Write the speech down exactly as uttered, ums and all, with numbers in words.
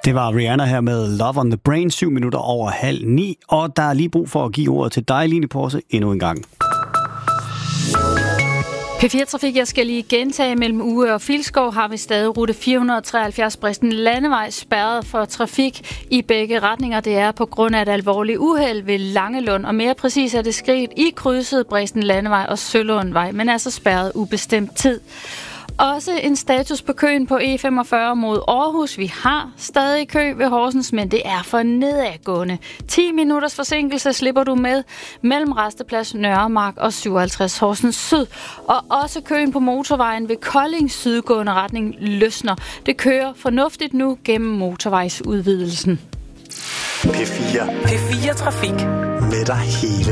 Det var Rihanna her med Love on the Brain, syv minutter over halv ni, og der er lige brug for at give ordet til dig, Line Porse, endnu en gang. P fire Trafik, jeg skal lige gentage, mellem Uge og Filskov har vi stadig rute fire hundrede treoghalvfjerds Bristen Landevej spærret for trafik i begge retninger. Det er på grund af et alvorligt uheld ved Langelund, og mere præcis er det sket i krydset Bristen Landevej og Sølundvej, men altså spærret ubestemt tid. Også en status på køen på E femogfyrre mod Aarhus. Vi har stadig kø ved Horsens, men det er for nedadgående. ti minutters forsinkelse slipper du med mellem Rasteplads Nørremark og syvoghalvtreds Horsens Syd. Og også køen på motorvejen ved Kolding sydgående retning løsner. Det kører fornuftigt nu gennem motorvejsudvidelsen. P fire. P fire Trafik. Med dig hele